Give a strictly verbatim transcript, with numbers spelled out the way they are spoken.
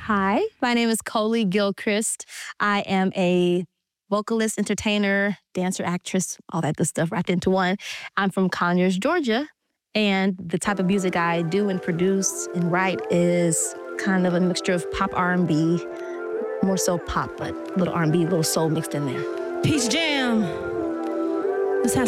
Hi, my name is Coley Gilchrist. I am a vocalist, entertainer, dancer, actress, all that good stuff wrapped into one. I'm from Conyers, Georgia, and the type of music I do and produce and write is kind of a mixture of pop R and B, more so pop, but a little R and B, a little soul mixed in there. Peach Jam.